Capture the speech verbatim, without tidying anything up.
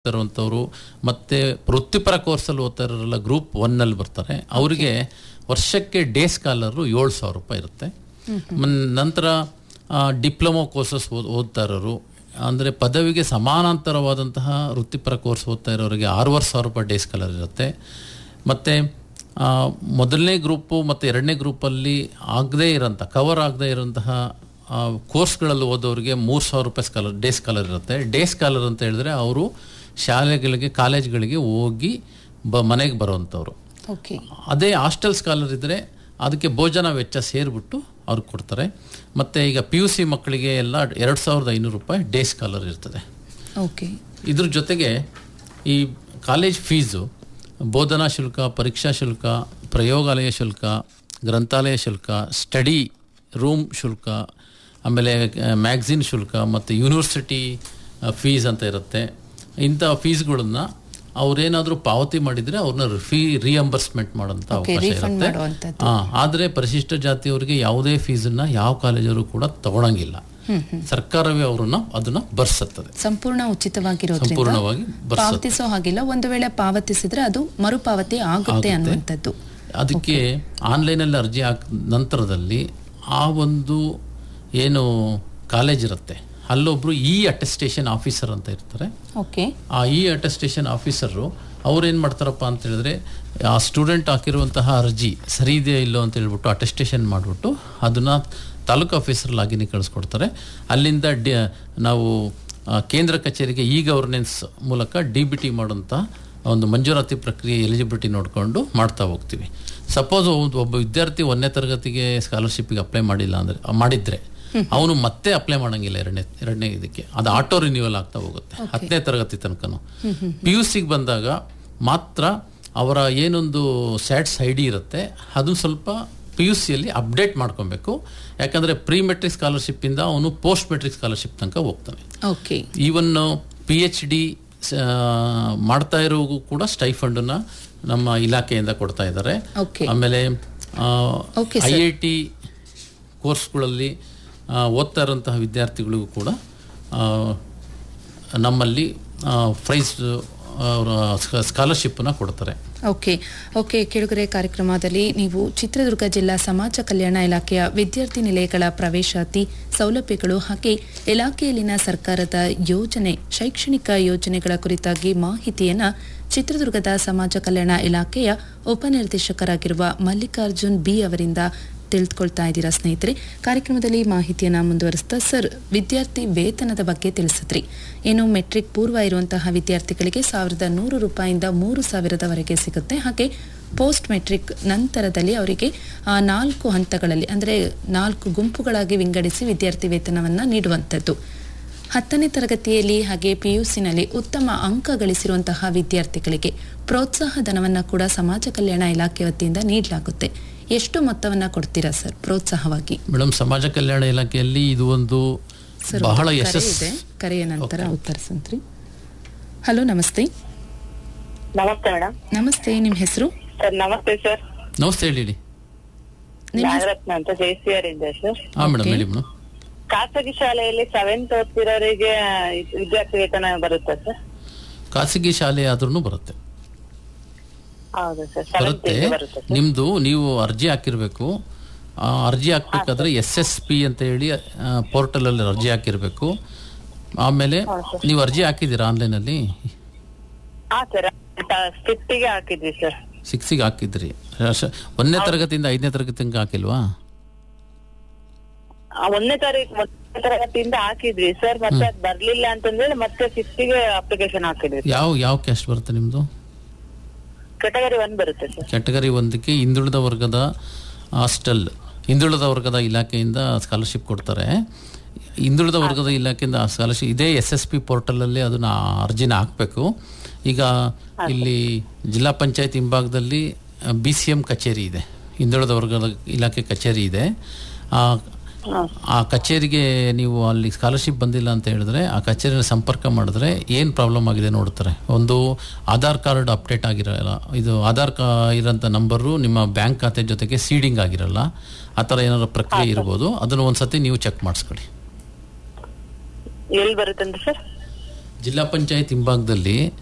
ಇರುವಂಥವ್ರು ಮತ್ತೆ ವೃತ್ತಿಪರ ಕೋರ್ಸಲ್ಲಿ ಓದ್ತಾ ಇರೋರೆಲ್ಲ ಗ್ರೂಪ್ ಒನ್ನಲ್ಲಿ ಬರ್ತಾರೆ. ಅವರಿಗೆ ವರ್ಷಕ್ಕೆ ಡೇ ಸ್ಕಾಲರು ಏಳು ಸಾವಿರ ರೂಪಾಯಿ ಇರುತ್ತೆ. ನಂತರ ಡಿಪ್ಲೊಮೊ ಕೋರ್ಸಸ್ ಓದ್ತಾ ಇರೋರು ಅಂದರೆ ಪದವಿಗೆ ಸಮಾನಾಂತರವಾದಂತಹ ವೃತ್ತಿಪರ ಕೋರ್ಸ್ ಓದ್ತಾ ಇರೋರಿಗೆ ಆರೂವರೆ ಸಾವಿರ ರೂಪಾಯಿ ಡೇ ಸ್ಕಾಲರ್ ಇರುತ್ತೆ. ಮತ್ತು ಮೊದಲನೇ ಗ್ರೂಪು ಮತ್ತು ಎರಡನೇ ಗ್ರೂಪಲ್ಲಿ ಆಗದೇ ಇರೋಂಥ ಕವರ್ ಆಗದೇ ಇರೋಂತಹ ಕೋರ್ಸ್ಗಳಲ್ಲಿ ಓದೋರಿಗೆ ಮೂರು ಸಾವಿರ ರೂಪಾಯಿ ಸ್ಕಾಲರ್ ಡೇ ಸ್ಕಾಲರ್ ಇರುತ್ತೆ. ಡೇ ಸ್ಕಾಲರ್ ಅಂತ ಹೇಳಿದ್ರೆ ಅವರು ಶಾಲೆಗಳಿಗೆ ಕಾಲೇಜ್ಗಳಿಗೆ ಹೋಗಿ ಬ ಮನೆಗೆ ಬರೋವಂಥವ್ರು. ಅದೇ ಹಾಸ್ಟೆಲ್ ಸ್ಕಾಲರ್ ಇದ್ದರೆ ಅದಕ್ಕೆ ಭೋಜನ ವೆಚ್ಚ ಸೇರಿಬಿಟ್ಟು ಅವ್ರಿಗೆ ಕೊಡ್ತಾರೆ. ಮತ್ತು ಈಗ ಪಿ ಯು ಸಿ ಮಕ್ಕಳಿಗೆ ಎಲ್ಲ ಎರಡು ಸಾವಿರದ ಐನೂರು ರೂಪಾಯಿ ಡೇ ಸ್ಕಾಲರ್ ಇರ್ತದೆ. ಓಕೆ. ಇದ್ರ ಜೊತೆಗೆ ಈ ಕಾಲೇಜ್ ಫೀಸು ಬೋಧನಾ ಶುಲ್ಕ, ಪರೀಕ್ಷಾ ಶುಲ್ಕ, ಪ್ರಯೋಗಾಲಯ ಶುಲ್ಕ, ಗ್ರಂಥಾಲಯ ಶುಲ್ಕ, ಸ್ಟಡಿ ರೂಮ್ ಶುಲ್ಕ, ಆಮೇಲೆ ಮ್ಯಾಗ್ಝಿನ್ ಶುಲ್ಕ ಮತ್ತು ಯೂನಿವರ್ಸಿಟಿ ಫೀಸ್ ಅಂತ ಇರುತ್ತೆ. ಇಂಥ ಫೀಸ್ಗಳನ್ನು ಅವ್ರೇನಾದರೂ ಪಾವತಿ ಮಾಡಿದರೆ ಅವ್ರನ್ನ ಫೀ ರಿಯಂಬರ್ಸ್ಮೆಂಟ್ ಮಾಡೋಂಥ ಅವಕಾಶ ಇರುತ್ತೆ. ಹಾಂ, ಆದರೆ ಪರಿಶಿಷ್ಟ ಜಾತಿಯವರಿಗೆ ಯಾವುದೇ ಫೀಸನ್ನು ಯಾವ ಕಾಲೇಜವರು ಕೂಡ ತಗೊಳಂಗಿಲ್ಲ. ಸರ್ಕಾರವೇ ಅವ್ರನ್ನ ಅದನ್ನ ಬರ್ಸುತ್ತದೆ. ಸಂಪೂರ್ಣ ಉಚಿತವಾಗಿರೋದ್ರಿಂದ ಸಂಪೂರ್ಣವಾಗಿ ಪಾವತಿಸೋ ಹಾಗಿಲ್ಲ. ಒಂದು ವೇಳೆ ಪಾವತಿಸಿದ್ರೆ ಅದು ಮರುಪಾವತಿ ಆಗುತ್ತೆ ಅನ್ನುವಂಥದ್ದು. ಅದಕ್ಕೆ ಆನ್ಲೈನಲ್ಲಿ ಅರ್ಜಿ ಹಾಕ ನಂತರದಲ್ಲಿ ಆ ಒಂದು ಏನು ಕಾಲೇಜ್ ಇರುತ್ತೆ ಅಲ್ಲೊಬ್ರು ಇ ಅಟೆಸ್ಟೇಷನ್ ಆಫೀಸರ್ ಅಂತ ಇರ್ತಾರೆ. ಓಕೆ. ಆ ಇ ಅಟೆಸ್ಟೇಷನ್ ಆಫೀಸರು ಅವ್ರು ಏನು ಮಾಡ್ತಾರಪ್ಪ ಅಂತ ಹೇಳಿದ್ರೆ ಆ ಸ್ಟೂಡೆಂಟ್ ಹಾಕಿರುವಂತಹ ಅರ್ಜಿ ಸರಿ ಇದೆಯೋ ಇಲ್ಲೋ ಅಂತ ಹೇಳ್ಬಿಟ್ಟು ಅಟೆಸ್ಟೇಷನ್ ಮಾಡಿಬಿಟ್ಟು ಅದನ್ನು ತಾಲೂಕು ಆಫೀಸರ್ ಲಾಗಿನಿ ಕಳಿಸ್ಕೊಡ್ತಾರೆ. ಅಲ್ಲಿಂದ ಡಿ ನಾವು ಕೇಂದ್ರ ಕಚೇರಿಗೆ ಇ ಗವರ್ನೆನ್ಸ್ ಮೂಲಕ ಡಿ ಬಿ ಟಿ ಮಾಡೋಂಥ ಒಂದು ಮಂಜೂರಾತಿ ಪ್ರಕ್ರಿಯೆ ಎಲಿಜಿಬಿಲಿಟಿ ನೋಡಿಕೊಂಡು ಮಾಡ್ತಾ ಹೋಗ್ತೀವಿ. ಸಪೋಸ್ ಒಬ್ಬ ವಿದ್ಯಾರ್ಥಿ ಒಂದನೇ ತರಗತಿಗೆ ಸ್ಕಾಲರ್ಶಿಪ್ಗೆ ಅಪ್ಲೈ ಮಾಡಿಲ್ಲ ಅಂದರೆ ಮಾಡಿದರೆ ಅವನು ಮತ್ತೆ ಅಪ್ಲೈ ಮಾಡಂಗಿಲ್ಲ ಎರಡನೇ ಎರಡನೇ ಇದಕ್ಕೆ. ಅದು ಆಟೋ ರಿನ್ಯೂವಲ್ ಆಗ್ತಾ ಹೋಗುತ್ತೆ ಹತ್ತನೇ ತರಗತಿ ತನಕನೂ. ಪಿ ಯು ಸಿಗೆ ಬಂದಾಗ ಮಾತ್ರ ಅವರ ಏನೊಂದು ಸ್ಯಾಟ್ಸ್ ಐ ಡಿ ಇರುತ್ತೆ ಅದು ಸ್ವಲ್ಪ ಪಿ ಯು ಸಿಯಲ್ಲಿ ಅಪ್ಡೇಟ್ ಮಾಡ್ಕೊಬೇಕು. ಯಾಕಂದರೆ ಪ್ರೀ ಮೆಟ್ರಿಕ್ ಸ್ಕಾಲರ್ಶಿಪ್ಪಿಂದ ಅವನು ಪೋಸ್ಟ್ ಮೆಟ್ರಿಕ್ ಸ್ಕಾಲರ್ಶಿಪ್ ತನಕ ಹೋಗ್ತಾನೆ. Okay. Even P H D ಮಾಡ್ತಾ ಇರೋಗೂ ಕೂಡ ಸ್ಟೈಫಂಡನ್ನ ನಮ್ಮ ಇಲಾಖೆಯಿಂದ ಕೊಡ್ತಾ ಇದ್ದಾರೆ. ಆಮೇಲೆ ಐ ಐ ಟಿ ಕೋರ್ಸ್ಗಳಲ್ಲಿ ಓದ್ತಾ ಇರೋಂತಹ ವಿದ್ಯಾರ್ಥಿಗಳಿಗೂ ಕೂಡ ನಮ್ಮಲ್ಲಿ ಪ್ರೈಸ್ ಸ್ಕಾಲರ್ಶಿಪ್ಪನ್ನು ಕೊಡ್ತಾರೆ. ಓಕೆ ಓಕೆ ಕೆಳಗರೆ ಕಾರ್ಯಕ್ರಮದಲ್ಲಿ ನೀವು ಚಿತ್ರದುರ್ಗ ಜಿಲ್ಲಾ ಸಮಾಜ ಕಲ್ಯಾಣ ಇಲಾಖೆಯ ವಿದ್ಯಾರ್ಥಿ ನಿಲಯಗಳ ಪ್ರವೇಶಾತಿ ಸೌಲಭ್ಯಗಳು ಹಾಗೆ ಇಲಾಖೆಯಲ್ಲಿನ ಸರ್ಕಾರದ ಯೋಜನೆ ಶೈಕ್ಷಣಿಕ ಯೋಜನೆಗಳ ಕುರಿತಾಗಿ ಮಾಹಿತಿಯನ್ನು ಚಿತ್ರದುರ್ಗದ ಸಮಾಜ ಕಲ್ಯಾಣ ಇಲಾಖೆಯ ಉಪನಿರ್ದೇಶಕರಾಗಿರುವ ಮಲ್ಲಿಕಾರ್ಜುನ್ ಬಿ ಅವರಿಂದ ತಿಳಿದುಕೊಳ್ತಾ ಇದ್ದೀರಾ ಸ್ನೇಹಿತರೆ. ಕಾರ್ಯಕ್ರಮದಲ್ಲಿ ಮಾಹಿತಿಯನ್ನು ಮುಂದುವರಿಸ್ತಾ ಸರ್, ವಿದ್ಯಾರ್ಥಿ ವೇತನದ ಬಗ್ಗೆ ತಿಳಿಸಿದ್ರಿ. ಏನು ಮೆಟ್ರಿಕ್ ಪೂರ್ವ ಇರುವಂತಹ ವಿದ್ಯಾರ್ಥಿಗಳಿಗೆ ಸಾವಿರದ ನೂರು ರೂಪಾಯಿಂದ ಮೂರು ಸಾವಿರದವರೆಗೆ ಸಿಗುತ್ತೆ. ಹಾಗೆ ಪೋಸ್ಟ್ ಮೆಟ್ರಿಕ್ ನಂತರದಲ್ಲಿ ಅವರಿಗೆ ನಾಲ್ಕು ಹಂತಗಳಲ್ಲಿ ಅಂದರೆ ನಾಲ್ಕು ಗುಂಪುಗಳಾಗಿ ವಿಂಗಡಿಸಿ ವಿದ್ಯಾರ್ಥಿ ವೇತನವನ್ನು ನೀಡುವಂಥದ್ದು. ಹತ್ತನೇ ತರಗತಿಯಲ್ಲಿ ಹಾಗೆ ಪಿ ಯು ಸಿನಲ್ಲಿ ಉತ್ತಮ ಅಂಕ ಗಳಿಸಿರುವಂತಹ ವಿದ್ಯಾರ್ಥಿಗಳಿಗೆ ಪ್ರೋತ್ಸಾಹ ಧನವನ್ನು ಕೂಡ ಸಮಾಜ ಕಲ್ಯಾಣ ಇಲಾಖೆ ವತಿಯಿಂದ ನೀಡಲಾಗುತ್ತೆ. ಎಷ್ಟು ಮೊತ್ತವನ್ನು ಕೊಡ್ತೀರಾ ಸರ್ ಪ್ರೋತ್ಸಾಹವಾಗಿ? ಮೇಡಮ್, ಸಮಾಜ ಕಲ್ಯಾಣ ಇಲಾಖೆಯಲ್ಲಿ ಇದು ಒಂದು ಬಹಳ ಯಶಸ್ಸು. ಕರೆಯ ನಂತರ ಉತ್ತರಿಸಂತ್ರಿ. ಹಲೋ, ನಮಸ್ತೆ. ನಮಸ್ತೆ ಮೇಡಮ್. ನಮಸ್ತೆ, ನಿಮ್ಮ ಹೆಸರು? ಸರ್ ನಮಸ್ತೆ ಸರ್. ನಮಸ್ತೆ, ಹೇಳಿ. ನಾಗರತ್ನ ಅಂತ ಜೆಸಿಆರ್ ಇದೆ ಸರ್. ಹಾ ಮೇಡಮ್, ಹೇಳಿ ಮೇಡಮ್. ಖಾಸಗಿ ಶಾಲೆಯಲ್ಲಿ ಸೆವೆಂತ್ ಓದ್ತಿರೋರಿಗೆ ವಿದ್ಯಾರ್ಥಿ ವೇತನ ಬರುತ್ತೆ ಸರ್? ಖಾಸಗಿ ಶಾಲೆ ಆದ್ರೂ ಬರುತ್ತೆ ಬರುತ್ತೆ. ನಿಮ್ದು ನೀವು ಅರ್ಜಿ ಹಾಕಿರ್ಬೇಕು. ಅರ್ಜಿ ಹಾಕ್ಬೇಕಾದ್ರೆ ಎಸ್ ಎಸ್ ಪಿ ಅಂತ ಹೇಳಿ ಪೋರ್ಟಲ್ ಅಲ್ಲಿ ಅರ್ಜಿ ಹಾಕಿರ್ಬೇಕು. ಆಮೇಲೆ ನೀವು ಅರ್ಜಿ ಹಾಕಿದ್ದೀರಾ ಆನ್ಲೈನ್ ಅಲ್ಲಿ? ಹಾಕಿದ್ವಿ ಸರ್. ಸಿಕ್ಸಿಗೆ ಹಾಕಿದ್ರಿ. ಒಂದನೇ ತರಗತಿಯಿಂದ ಐದನೇ ತರಗತಿ ತನಕ ಹಾಕಿಲ್ವಾ? ಒಂದನೇ ತಾರೀಕು ತರಗತಿಯಿಂದ ಹಾಕಿದ್ವಿ ಸರ್. ಮತ್ತೆ ಅದು ಬರ್ಲಿಲ್ಲ ಅಂತಂದ್ರೆ ಮತ್ತೆ ಸಿಕ್ಸ್ಟಿಗೆ ಅಪ್ಲಿಕೇಶನ್ ಹಾಕಿದ್ವಿ. ಯಾವ ಯಾವ ಕ್ಯಾಸ್ಟ್ ಬರುತ್ತೆ ನಿಮ್ದು? ಕ್ಯಾಟಗರಿ ಒನ್ ಬರುತ್ತೆ ಸರ್. ಕ್ಯಾಟಗರಿ ಒಂದಕ್ಕೆ ಹಿಂದುಳಿದ ವರ್ಗದ ಹಾಸ್ಟೆಲ್ ಹಿಂದುಳಿದ ವರ್ಗದ ಇಲಾಖೆಯಿಂದ ಸ್ಕಾಲರ್ಶಿಪ್ ಕೊಡ್ತಾರೆ. ಹಿಂದುಳಿದ ವರ್ಗದ ಇಲಾಖೆಯಿಂದ ಸ್ಕಾಲರ್ಶಿಪ್ ಇದೇ ಎಸ್ ಎಸ್ ಪಿ ಪೋರ್ಟಲಲ್ಲಿ ಅದನ್ನ ಅರ್ಜಿನ ಹಾಕಬೇಕು. ಈಗ ಇಲ್ಲಿ ಜಿಲ್ಲಾ ಪಂಚಾಯತ್ ಹಿಂಭಾಗದಲ್ಲಿ ಬಿ ಸಿ ಎಂ ಕಚೇರಿ ಇದೆ, ಹಿಂದುಳಿದ ವರ್ಗದ ಇಲಾಖೆ ಕಚೇರಿ ಇದೆ. ಆ ಕಚೇರಿಗೆ ನೀವು ಅಲ್ಲಿ ಸ್ಕಾಲರ್ಶಿಪ್ ಬಂದಿಲ್ಲ ಅಂತ ಹೇಳಿದ್ರೆ ಆ ಕಚೇರಿನ ಸಂಪರ್ಕ ಮಾಡಿದ್ರೆ ಏನು ಪ್ರಾಬ್ಲಮ್ ಆಗಿದೆ ನೋಡ್ತಾರೆ. ಒಂದು ಆಧಾರ್ ಕಾರ್ಡ್ ಅಪ್ಡೇಟ್ ಆಗಿರಲ್ಲ, ಇದು ಆಧಾರ್ ಕಾ ಇರೋಂಥ ನಂಬರು ನಿಮ್ಮ ಬ್ಯಾಂಕ್ ಖಾತೆ ಜೊತೆಗೆ ಸೀಡಿಂಗ್ ಆಗಿರಲ್ಲ. ಆ ಥರ ಏನಾದ್ರು ಪ್ರಕ್ರಿಯೆ ಇರ್ಬೋದು. ಅದನ್ನು ಒಂದು ಸತಿ ನೀವು ಚೆಕ್ ಮಾಡಿಸ್ಕೊಳ್ಳಿ. ಎಲ್ಲಿ ಬರುತ್ತೆ ಸರ್? ಜಿಲ್ಲಾ ಪಂಚಾಯತ್ ಹಿಂಭಾಗದಲ್ಲಿ